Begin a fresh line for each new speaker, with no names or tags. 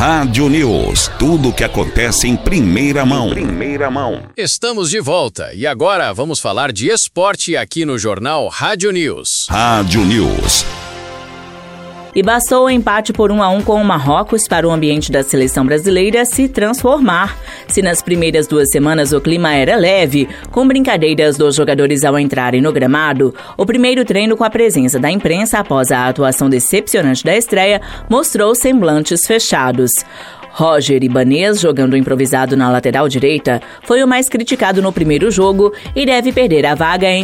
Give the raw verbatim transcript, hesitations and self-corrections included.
Rádio News. Tudo o que acontece em primeira mão. Em primeira mão.
Estamos de volta e agora vamos falar de esporte aqui no Jornal Rádio News.
Rádio News.
E bastou o empate por um a um com o Marrocos para o ambiente da seleção brasileira se transformar. Se nas primeiras duas semanas o clima era leve, com brincadeiras dos jogadores ao entrarem no gramado, o primeiro treino com a presença da imprensa após a atuação decepcionante da estreia mostrou semblantes fechados. Roger Ibanez, jogando improvisado na lateral direita, foi o mais criticado no primeiro jogo e deve perder a vaga em